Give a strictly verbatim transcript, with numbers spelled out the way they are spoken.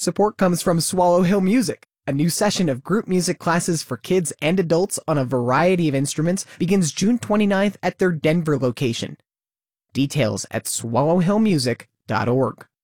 Support comes from Swallow Hill Music. A new session of group music classes for kids and adults on a variety of instruments begins June twenty-ninth at their Denver location. Details at swallow hill music dot org.